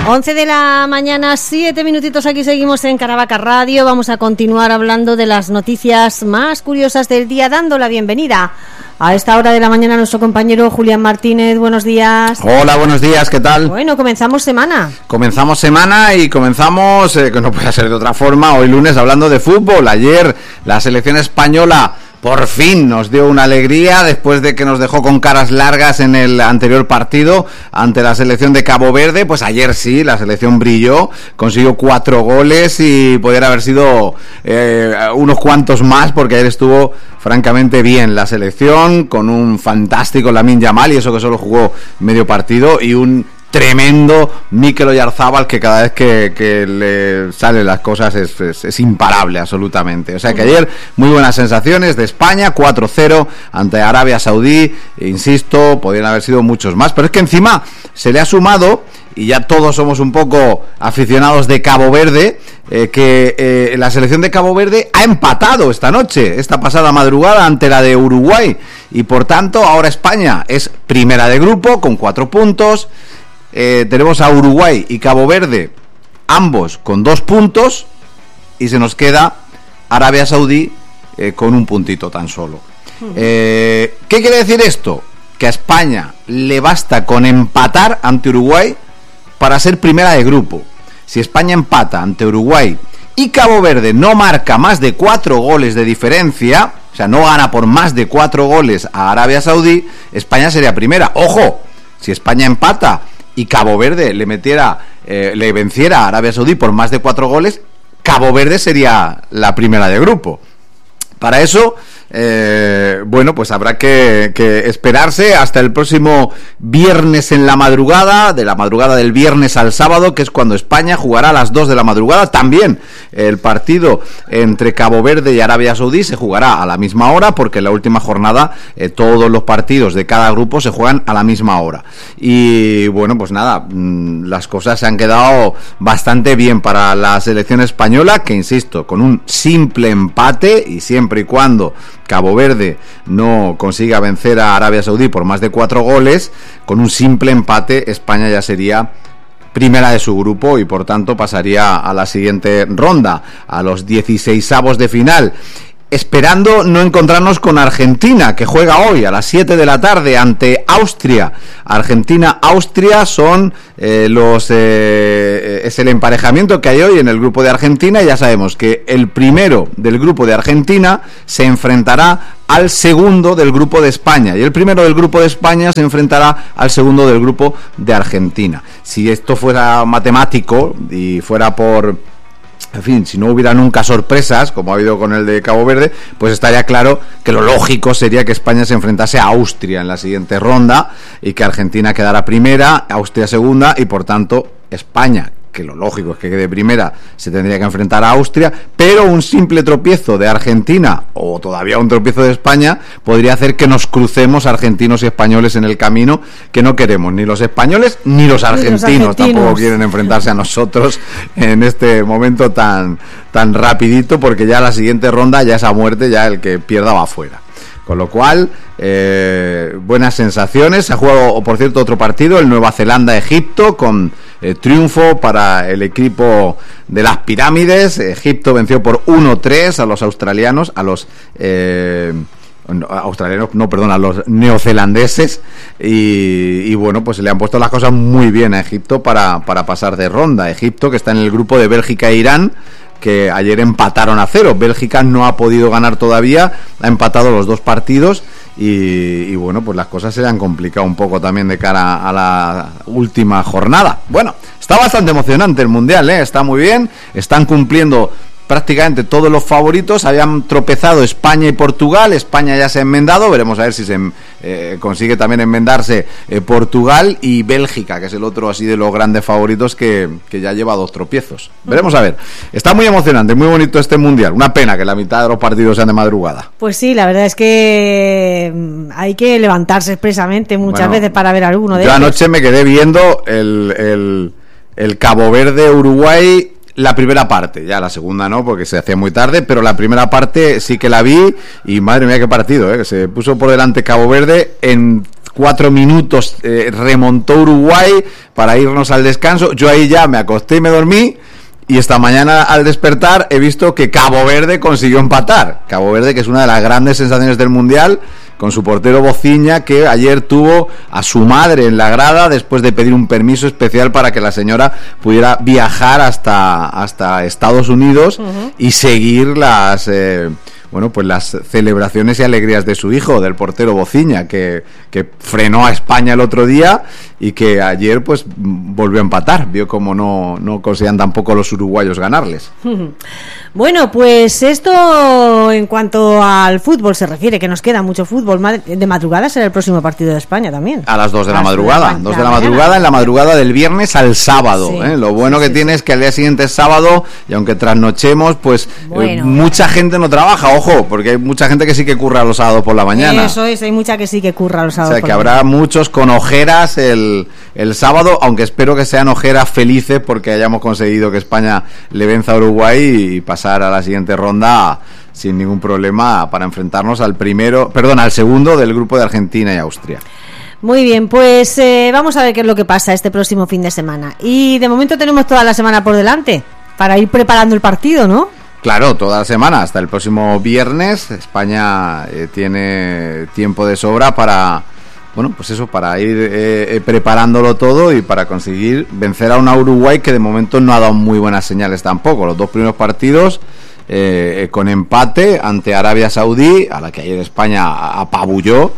11 de la mañana, 7 minutitos, aquí seguimos en Caravaca Radio. Vamos a continuar hablando de las noticias más curiosas del día, dando la bienvenida a esta hora de la mañana a nuestro compañero Julián Martínez. Buenos días. Hola, buenos días, ¿qué tal? Bueno, comenzamos semana. Comenzamos semana y comenzamos, que no puede ser de otra forma, hoy lunes hablando de fútbol. Ayer la selección española por fin nos dio una alegría después de que nos dejó con caras largas en el anterior partido ante la selección de Cabo Verde. Pues ayer sí, la selección brilló, consiguió 4 goles y podría haber sido unos cuantos más, porque ayer estuvo francamente bien la selección, con un fantástico Lamine Yamal, y eso que solo jugó medio partido, y un tremendo Mikel Oyarzabal, que cada vez que le salen las cosas es imparable absolutamente. O sea que ayer muy buenas sensaciones de España, 4-0 ante Arabia Saudí. Insisto, podrían haber sido muchos más, pero es que encima se le ha sumado, y ya todos somos un poco aficionados de Cabo Verde, que la selección de Cabo Verde ha empatado esta pasada madrugada ante la de Uruguay, y por tanto ahora España es primera de grupo con 4 puntos. Tenemos a Uruguay y Cabo Verde ambos con 2 puntos, y se nos queda Arabia Saudí con 1 puntito tan solo. ¿Qué quiere decir esto? Que a España le basta con empatar ante Uruguay para ser primera de grupo. Si España empata ante Uruguay y Cabo Verde no marca más de 4 goles de diferencia, o sea, no gana por más de 4 goles a Arabia Saudí, España sería primera. ¡Ojo! Si España empata y Cabo Verde le venciera a Arabia Saudí por más de 4 goles, Cabo Verde sería la primera de grupo. Para eso, bueno, pues habrá que esperarse hasta el próximo viernes en la madrugada, de la madrugada del viernes al sábado, que es cuando España jugará a las 2 de la madrugada. También el partido entre Cabo Verde y Arabia Saudí se jugará a la misma hora, porque en la última jornada todos los partidos de cada grupo se juegan a la misma hora. Y bueno, pues nada, las cosas se han quedado bastante bien para la selección española, que insisto, con un simple empate, y siempre y cuando Cabo Verde no consiga vencer a Arabia Saudí por más de 4 goles, con un simple empate España ya sería primera de su grupo, y por tanto pasaría a la siguiente ronda, a los 16avos de final, esperando no encontrarnos con Argentina, que juega hoy a las 7 de la tarde ante Austria. Argentina-Austria son es el emparejamiento que hay hoy en el grupo de Argentina, y ya sabemos que el primero del grupo de Argentina se enfrentará al segundo del grupo de España, y el primero del grupo de España se enfrentará al segundo del grupo de Argentina. Si esto fuera matemático y fuera en fin, si no hubiera nunca sorpresas, como ha habido con el de Cabo Verde, pues estaría claro que lo lógico sería que España se enfrentase a Austria en la siguiente ronda, y que Argentina quedara primera, Austria segunda, y por tanto España, que lo lógico es que quede primera, se tendría que enfrentar a Austria, pero un simple tropiezo de Argentina, o todavía un tropiezo de España, podría hacer que nos crucemos argentinos y españoles en el camino, que no queremos ni los españoles ni los argentinos. Tampoco quieren enfrentarse a nosotros en este momento tan rapidito, porque ya la siguiente ronda ya es a muerte, ya el que pierda va afuera. Con lo cual, buenas sensaciones. Se ha jugado, por cierto, otro partido, el Nueva Zelanda-Egipto, con triunfo para el equipo de las pirámides. Egipto venció por 1-3 a los australianos, a los neozelandeses, y bueno, pues le han puesto las cosas muy bien a Egipto para pasar de ronda. Egipto, que está en el grupo de Bélgica e Irán, que ayer empataron a 0. Bélgica no ha podido ganar todavía, ha empatado los 2 partidos, y bueno, pues las cosas se le han complicado un poco también de cara a la última jornada. Bueno, está bastante emocionante el Mundial, está muy bien, están cumpliendo prácticamente todos los favoritos. Habían tropezado España y Portugal, España ya se ha enmendado, veremos a ver si se consigue también enmendarse Portugal, y Bélgica, que es el otro así de los grandes favoritos, que ya lleva 2 tropiezos. Veremos a ver. Está muy emocionante, muy bonito este Mundial. Una pena que la mitad de los partidos sean de madrugada. Pues sí, la verdad es que hay que levantarse expresamente muchas veces para ver alguno de ellos. Yo anoche me quedé viendo el Cabo Verde-Uruguay La primera parte, ya la segunda no, porque se hacía muy tarde, pero la primera parte sí que la vi y madre mía qué partido, que se puso por delante Cabo Verde en 4 minutos, remontó Uruguay para irnos al descanso. Yo ahí ya me acosté y me dormí. Y esta mañana al despertar he visto que Cabo Verde consiguió empatar. Cabo Verde, que es una de las grandes sensaciones del Mundial, con su portero Bociña, que ayer tuvo a su madre en la grada después de pedir un permiso especial para que la señora pudiera viajar hasta Estados Unidos y seguir las celebraciones y alegrías de su hijo, del portero Bociña, que frenó a España el otro día y que ayer pues volvió a empatar. Vio como no conseguían tampoco los uruguayos ganarles. Bueno, pues esto en cuanto al fútbol se refiere, que nos queda mucho fútbol. De madrugada será el próximo partido de España también. A las 2 de la madrugada. 2 de la madrugada, en la madrugada del viernes al sábado. Sí, Lo bueno que tiene es que al día siguiente es sábado y aunque trasnochemos, pues mucha gente no trabaja, ojo, porque hay mucha gente que sí que curra los sábados por la mañana. Eso es, hay mucha que sí que curra los sábados. O sea, que habrá muchos con ojeras el sábado, aunque espero que sean ojeras felices porque hayamos conseguido que España le venza a Uruguay y pasar a la siguiente ronda sin ningún problema para enfrentarnos al segundo del grupo de Argentina y Austria. Muy bien, pues vamos a ver qué es lo que pasa este próximo fin de semana. Y de momento tenemos toda la semana por delante para ir preparando el partido, ¿no? Claro, toda la semana, hasta el próximo viernes. España tiene tiempo de sobra para ir preparándolo todo y para conseguir vencer a una Uruguay que de momento no ha dado muy buenas señales tampoco. Los 2 primeros partidos con empate ante Arabia Saudí, a la que ayer España apabulló,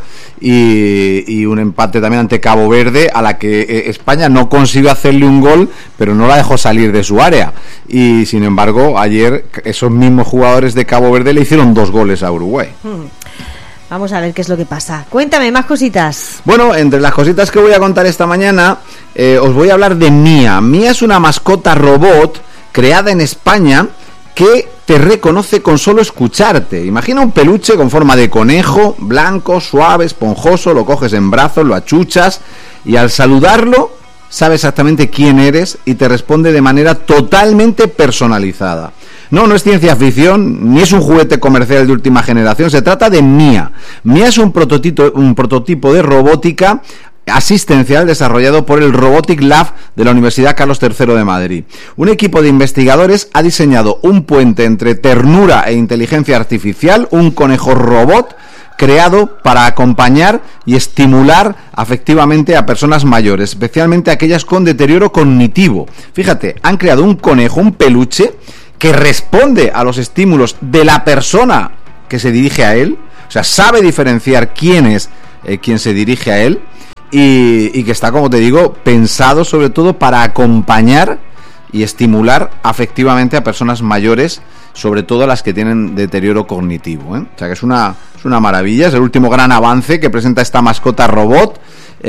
y un empate también ante Cabo Verde, a la que España no consiguió hacerle un gol, pero no la dejó salir de su área. Y sin embargo, ayer esos mismos jugadores de Cabo Verde le hicieron 2 goles a Uruguay. Vamos a ver qué es lo que pasa. Cuéntame más cositas. Bueno, entre las cositas que voy a contar esta mañana, os voy a hablar de Mía. Mía es una mascota robot creada en España que te reconoce con solo escucharte. Imagina un peluche con forma de conejo, blanco, suave, esponjoso, lo coges en brazos, lo achuchas y al saludarlo sabe exactamente quién eres y te responde de manera totalmente personalizada. No es ciencia ficción, ni es un juguete comercial de última generación, se trata de Mía. Mía es un prototipo de robótica asistencial desarrollado por el Robotic Lab de la Universidad Carlos III de Madrid. Un equipo de investigadores ha diseñado un puente entre ternura e inteligencia artificial, un conejo robot creado para acompañar y estimular afectivamente a personas mayores, especialmente aquellas con deterioro cognitivo. Fíjate, han creado un conejo, un peluche, que responde a los estímulos de la persona que se dirige a él, o sea, sabe diferenciar quién es quien se dirige a él, y que está, como te digo, pensado sobre todo para acompañar y estimular afectivamente a personas mayores, sobre todo a las que tienen deterioro cognitivo, O sea que es una maravilla, es el último gran avance que presenta esta mascota robot,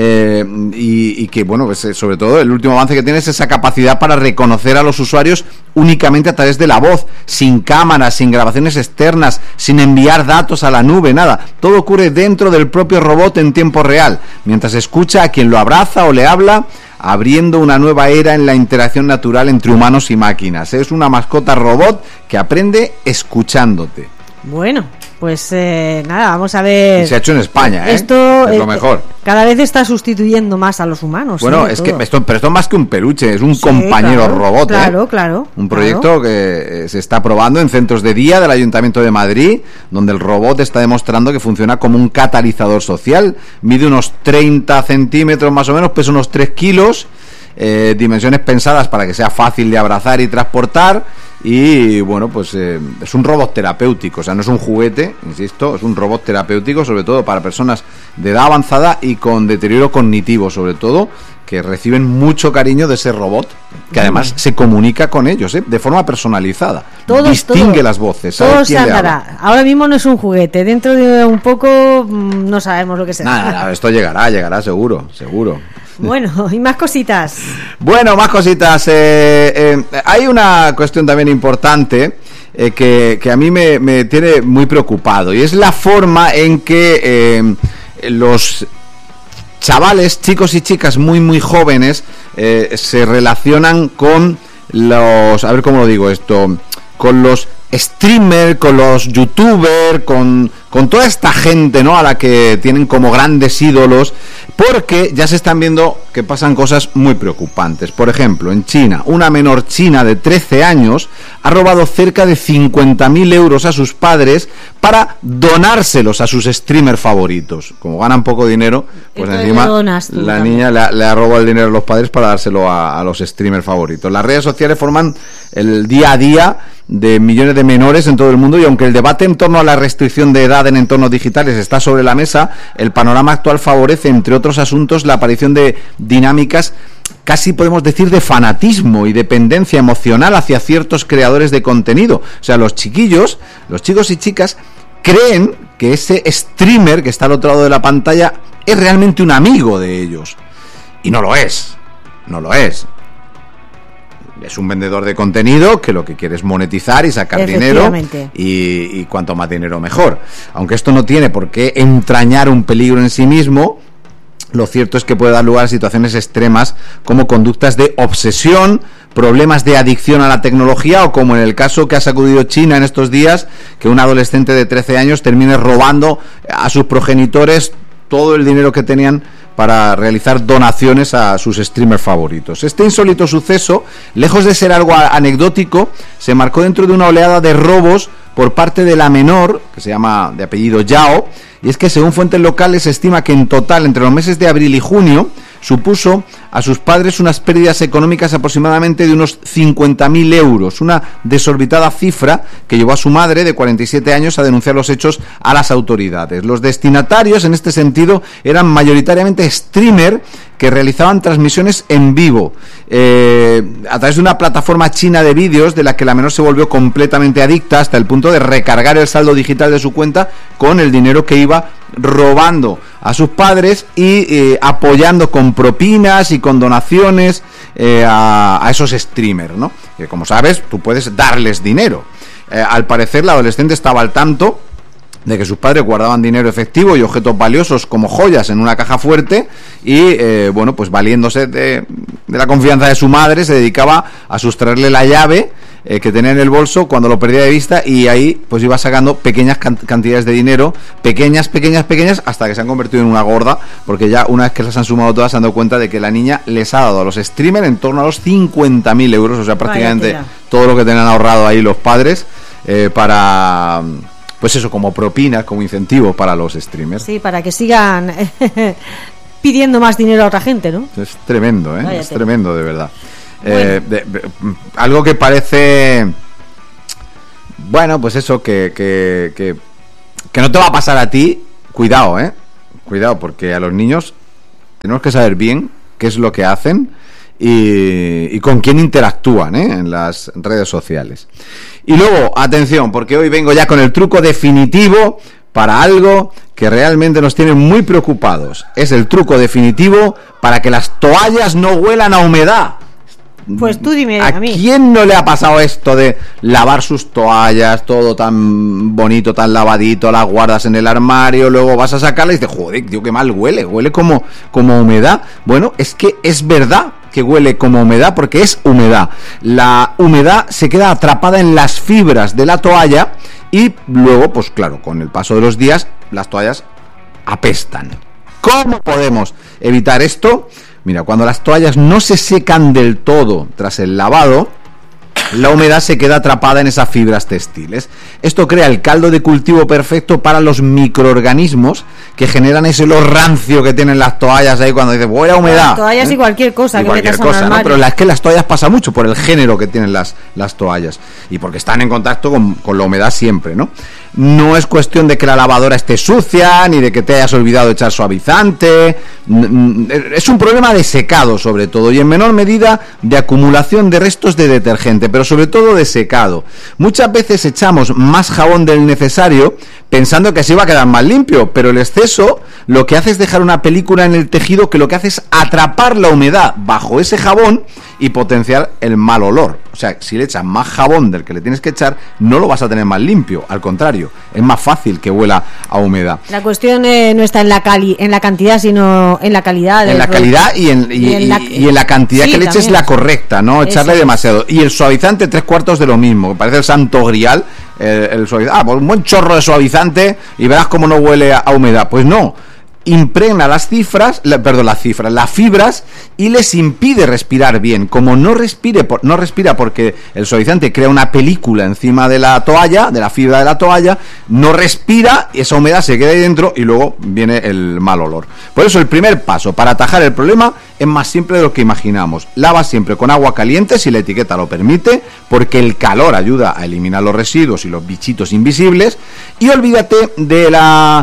y que, bueno, pues, sobre todo el último avance que tiene es esa capacidad para reconocer a los usuarios únicamente a través de la voz, sin cámaras, sin grabaciones externas, sin enviar datos a la nube, nada. Todo ocurre dentro del propio robot en tiempo real, mientras escucha a quien lo abraza o le habla, abriendo una nueva era en la interacción natural entre humanos y máquinas. Es una mascota robot que aprende escuchándote. Bueno, pues nada, vamos a ver. Y se ha hecho en España, esto es lo mejor. Cada vez está sustituyendo más a los humanos. Bueno, es que esto es más que un peluche, es un compañero robot. Claro. Un proyecto que se está probando en centros de día del Ayuntamiento de Madrid, donde el robot está demostrando que funciona como un catalizador social. Mide unos 30 centímetros más o menos, pesa unos 3 kilos. Dimensiones pensadas para que sea fácil de abrazar y transportar, y bueno, pues es un robot terapéutico, o sea, no es un juguete, insisto, es un robot terapéutico, sobre todo para personas de edad avanzada y con deterioro cognitivo, sobre todo, que reciben mucho cariño de ese robot, que además se comunica con ellos, de forma personalizada, distingue las voces, todo se andará. Ahora mismo no es un juguete, dentro de un poco no sabemos lo que será. Nada, esto llegará seguro. Bueno, y más cositas. Bueno, más cositas. Hay una cuestión también importante que a mí me tiene muy preocupado, y es la forma en que los chavales, chicos y chicas muy muy jóvenes se relacionan con a ver cómo lo digo esto, con los streamers, con los youtubers, con toda esta gente, ¿no?, a la que tienen como grandes ídolos, porque ya se están viendo que pasan cosas muy preocupantes. Por ejemplo, en China, una menor china de 13 años ha robado cerca de 50.000 euros a sus padres para donárselos a sus streamers favoritos. Como ganan poco dinero, pues encima la niña le ha robado el dinero a los padres para dárselo a los streamers favoritos. Las redes sociales forman el día a día de millones de menores en todo el mundo, y aunque el debate en torno a la restricción de edad en entornos digitales está sobre la mesa, el panorama actual favorece, entre otros asuntos, la aparición de dinámicas casi podemos decir de fanatismo y dependencia emocional hacia ciertos creadores de contenido. O sea, los chicos y chicas creen que ese streamer que está al otro lado de la pantalla es realmente un amigo de ellos, y no lo es. Es un vendedor de contenido que lo que quiere es monetizar y sacar dinero, y cuanto más dinero mejor. Aunque esto no tiene por qué entrañar un peligro en sí mismo, lo cierto es que puede dar lugar a situaciones extremas como conductas de obsesión, problemas de adicción a la tecnología, o como en el caso que ha sacudido China en estos días, que un adolescente de 13 años termine robando a sus progenitores todo el dinero que tenían para realizar donaciones a sus streamers favoritos. Este insólito suceso, lejos de ser algo anecdótico, se marcó dentro de una oleada de robos por parte de la menor, que se llama de apellido Yao, y es que según fuentes locales se estima que en total, entre los meses de abril y junio, supuso a sus padres unas pérdidas económicas aproximadamente de unos 50.000 euros, una desorbitada cifra que llevó a su madre, de 47 años, a denunciar los hechos a las autoridades. Los destinatarios, en este sentido, eran mayoritariamente streamers que realizaban transmisiones en vivo a través de una plataforma china de vídeos, de la que la menor se volvió completamente adicta, hasta el punto de recargar el saldo digital de su cuenta con el dinero que iba robando a sus padres, y apoyando con propinas y con donaciones a esos streamers, ¿no? Que, como sabes, tú puedes darles dinero. Al parecer, la adolescente estaba al tanto de que sus padres guardaban dinero efectivo y objetos valiosos como joyas en una caja fuerte, y bueno, pues valiéndose de la confianza de su madre, se dedicaba a sustraerle la llave que tenía en el bolso cuando lo perdía de vista, y ahí pues iba sacando pequeñas cantidades de dinero, pequeñas, hasta que se han convertido en una gorda, porque ya una vez que las han sumado todas se han dado cuenta de que la niña les ha dado a los streamers en torno a los 50.000 euros, o sea, prácticamente todo lo que tenían ahorrado ahí los padres para... pues eso, como propinas, como incentivo para los streamers. Sí, para que sigan pidiendo más dinero a otra gente, ¿no? Es tremendo, ¿eh? Es tremendo, de verdad. Bueno. Algo que parece... Bueno, pues eso, que no te va a pasar a ti. Cuidado, Cuidado, porque a los niños tenemos que saber bien qué es lo que hacen y con quién interactúan en las redes sociales. Y luego, atención, porque hoy vengo ya con el truco definitivo para algo que realmente nos tiene muy preocupados. Es el truco definitivo para que las toallas no huelan a humedad. Pues tú dime a mí. ¿A quién no le ha pasado esto de lavar sus toallas, todo tan bonito, tan lavadito, las guardas en el armario, luego vas a sacarla y dices, joder, tío, qué mal huele como humedad? Bueno, es que es verdad que huele como humedad, porque es humedad. La humedad se queda atrapada en las fibras de la toalla, y luego, pues claro, con el paso de los días, las toallas apestan. ¿Cómo podemos evitar esto? Mira, cuando las toallas no se secan del todo tras el lavado, la humedad se queda atrapada en esas fibras textiles. Esto crea el caldo de cultivo perfecto para los microorganismos que generan ese olor rancio que tienen las toallas ahí cuando dices, buena humedad. Las toallas y cualquier cosa que metas en el armario. ¿No? Pero es que las toallas pasa mucho por el género que tienen las toallas, y porque están en contacto con la humedad siempre, ¿no? No es cuestión de que la lavadora esté sucia, ni de que te hayas olvidado de echar suavizante. Es un problema de secado, sobre todo, y en menor medida de acumulación de restos de detergente, pero sobre todo de secado. Muchas veces echamos más jabón del necesario pensando que así va a quedar más limpio, pero el exceso lo que hace es dejar una película en el tejido que lo que hace es atrapar la humedad bajo ese jabón y potenciar el mal olor. O sea, si le echas más jabón del que le tienes que echar, no lo vas a tener más limpio, al contrario, es más fácil que huela a humedad. La cuestión no está en la cantidad, sino en la calidad. En la calidad y en la cantidad que le eches también. La correcta, no echarle demasiado. Y el suavizante 3/4 de lo mismo, que parece el santo grial, el suavizante. Pues un buen chorro de suavizante y verás cómo no huele a humedad. Pues no. Impregna las fibras y les impide respirar bien. Como no respira porque el suavizante crea una película encima de la toalla, de la fibra de la toalla, no respira, esa humedad se queda ahí dentro y luego viene el mal olor. Por eso el primer paso para atajar el problema es más simple de lo que imaginamos. Lava siempre con agua caliente si la etiqueta lo permite, porque el calor ayuda a eliminar los residuos y los bichitos invisibles, y olvídate de la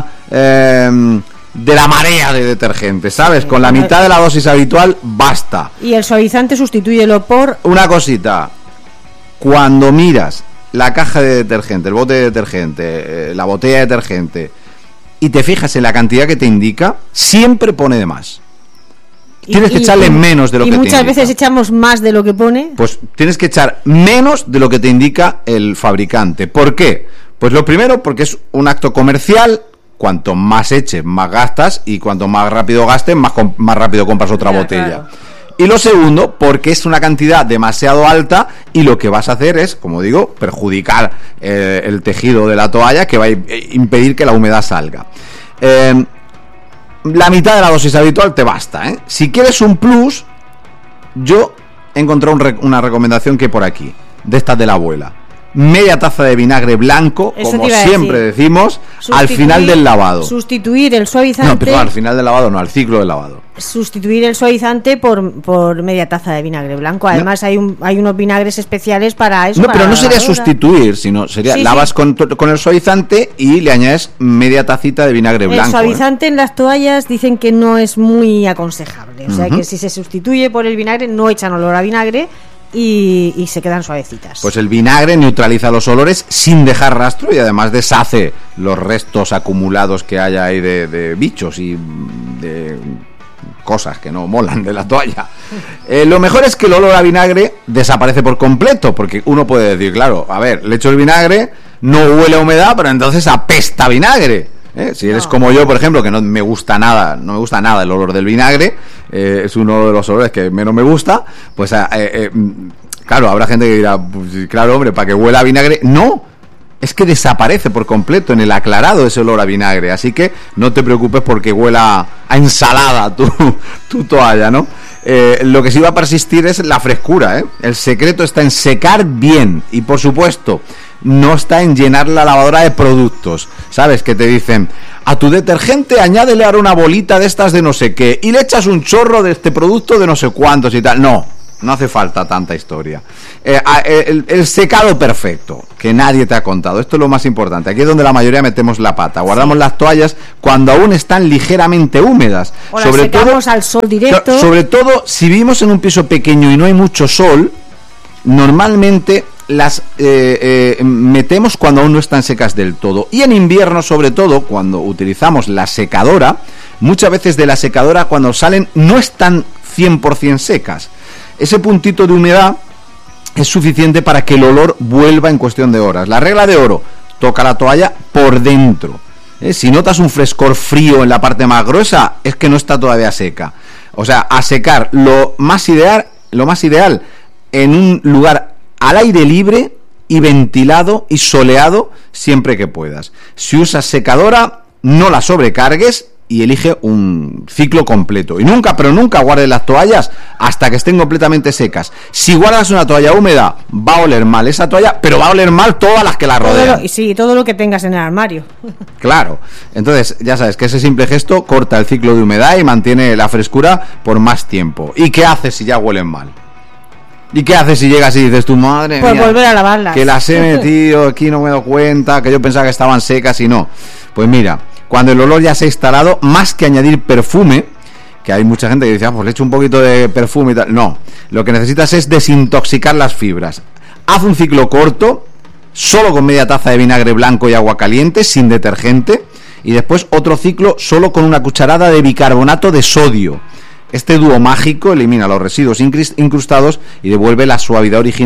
marea de detergente, ¿sabes? Con la mitad de la dosis habitual basta. Y el suavizante sustitúyelo por... Una cosita, cuando miras la caja de detergente, el bote de detergente, la botella de detergente, y te fijas en la cantidad que te indica, siempre pone de más. Tienes que echarle menos de lo que te indica. Y muchas veces echamos más de lo que pone. Pues tienes que echar menos de lo que te indica el fabricante. ¿Por qué? Pues lo primero, porque es un acto comercial. Cuanto más eches, más gastas, y cuanto más rápido gastes, más rápido compras otra botella. Claro. Y lo segundo, porque es una cantidad demasiado alta y lo que vas a hacer es, como digo, perjudicar el tejido de la toalla, que va a impedir que la humedad salga. La mitad de la dosis habitual te basta, ¿eh? Si quieres un plus, yo he encontrado una recomendación que por aquí, de estas de la abuela. Media taza de vinagre blanco, como siempre decimos, al final del lavado. Sustituir el suavizante... No, perdón, al final del lavado no, al ciclo del lavado. Sustituir el suavizante por media taza de vinagre blanco. Además hay unos vinagres especiales para eso. No, pero no sería sustituir, sino sería lavas con el suavizante y le añades media tacita de vinagre blanco. El suavizante en las toallas dicen que no es muy aconsejable. O sea, que si se sustituye por el vinagre no echan olor a vinagre, y se quedan suavecitas. Pues el vinagre neutraliza los olores sin dejar rastro y además deshace los restos acumulados que haya ahí de bichos y de cosas que no molan de la toalla. Lo mejor es que el olor a vinagre desaparece por completo, porque uno puede decir, claro, a ver, le echo el vinagre, no huele a humedad, pero entonces apesta vinagre. Si eres como yo, por ejemplo, que no me gusta nada el olor del vinagre, es uno de los olores que menos me gusta, pues claro, habrá gente que dirá, pues, claro, hombre, para que huela a vinagre. No, es que desaparece por completo en el aclarado ese olor a vinagre, así que no te preocupes porque huela a ensalada tu toalla, ¿no? Lo que sí va a persistir es la frescura, ¿eh? El secreto está en secar bien y, por supuesto, no está en llenar la lavadora de productos, ¿sabes? Que te dicen, a tu detergente añádele ahora una bolita de estas de no sé qué y le echas un chorro de este producto de no sé cuántos y tal. No hace falta tanta historia. El secado perfecto, que nadie te ha contado, esto es lo más importante. Aquí es donde la mayoría metemos la pata. Guardamos las toallas cuando aún están ligeramente húmedas. O las secamos al sol directo. Sobre todo si vivimos en un piso pequeño y no hay mucho sol, normalmente las metemos cuando aún no están secas del todo. Y en invierno, sobre todo, cuando utilizamos la secadora, muchas veces de la secadora cuando salen no están 100% secas. Ese puntito de humedad es suficiente para que el olor vuelva en cuestión de horas. La regla de oro, toca la toalla por dentro. Si notas un frescor frío en la parte más gruesa, es que no está todavía seca. O sea, a secar lo más ideal en un lugar al aire libre y ventilado y soleado siempre que puedas. Si usas secadora, no la sobrecargues y elige un ciclo completo. Y nunca guardes las toallas hasta que estén completamente secas. Si guardas una toalla húmeda, va a oler mal esa toalla, pero va a oler mal todas las que la rodean. Todo lo que tengas en el armario. Claro. Entonces, ya sabes que ese simple gesto corta el ciclo de humedad y mantiene la frescura por más tiempo. ¿Y qué haces si ya huelen mal? ¿Y qué haces si llegas y dices, tu madre pues mía, volver a lavarlas? Que las he metido, aquí no me he dado cuenta, que yo pensaba que estaban secas y no. Pues mira, cuando el olor ya se ha instalado, más que añadir perfume, que hay mucha gente que dice, pues le echo un poquito de perfume y tal. No, lo que necesitas es desintoxicar las fibras. Haz un ciclo corto, solo con media taza de vinagre blanco y agua caliente, sin detergente, y después otro ciclo solo con una cucharada de bicarbonato de sodio. Este dúo mágico elimina los residuos incrustados y devuelve la suavidad original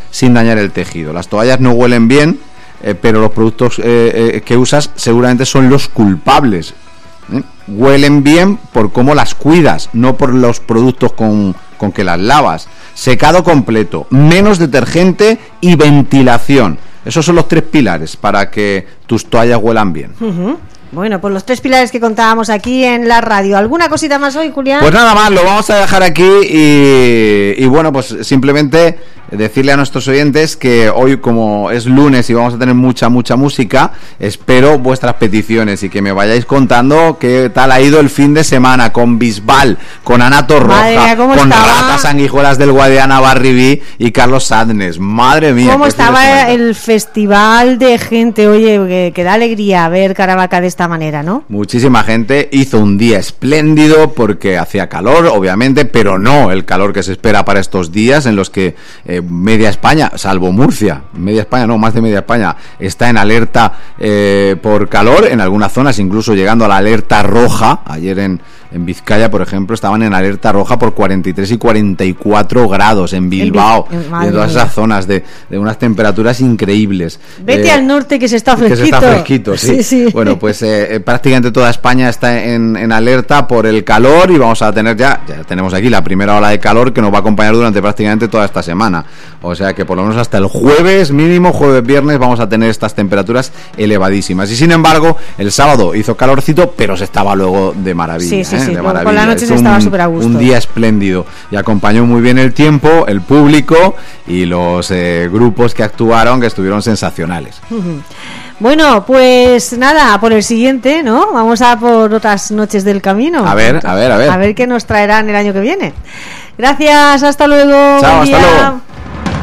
sin dañar el tejido. Las toallas no huelen bien, pero los productos que usas seguramente son los culpables. Huelen bien por cómo las cuidas, no por los productos con que las lavas. Secado completo, menos detergente y ventilación. Esos son los 3 pilares para que tus toallas huelan bien. Bueno, pues los 3 pilares que contábamos aquí en la radio. ¿Alguna cosita más hoy, Julián? Pues nada más, lo vamos a dejar aquí y bueno, pues simplemente decirle a nuestros oyentes que hoy, como es lunes y vamos a tener mucha música, espero vuestras peticiones y que me vayáis contando qué tal ha ido el fin de semana con Bisbal, con Ana Torroja, con Ratas Sanguijuelas del Guadiana Barribí y Carlos Sadnes. Madre mía. ¿Cómo estaba el festival de gente? Oye, que da alegría ver Caravaca de esta manera, ¿no? Muchísima gente. Hizo un día espléndido porque hacía calor, obviamente, pero no el calor que se espera para estos días en los que media España, salvo Murcia, media España no, más de media España está en alerta por calor, en algunas zonas incluso llegando a la alerta roja. Ayer en Vizcaya, por ejemplo, estaban en alerta roja por 43 y 44 grados en Bilbao, en todas esas zonas de unas temperaturas increíbles. Vete al norte que se está fresquito. Sí. Bueno, pues prácticamente toda España está en alerta por el calor y vamos a tener ya tenemos aquí la primera ola de calor que nos va a acompañar durante prácticamente toda esta semana. O sea que por lo menos hasta el jueves mínimo, jueves-viernes, vamos a tener estas temperaturas elevadísimas. Y sin embargo, el sábado hizo calorcito, pero se estaba luego de maravilla. Sí, de maravilla. Por la noche se estaba súper a gusto. Un día espléndido. Y acompañó muy bien el tiempo, el público y los grupos que actuaron, que estuvieron sensacionales. Bueno, pues nada, por el siguiente, ¿no? Vamos a por otras noches del camino. A ver. A ver qué nos traerán el año que viene. Gracias, hasta luego. Chao, hasta luego.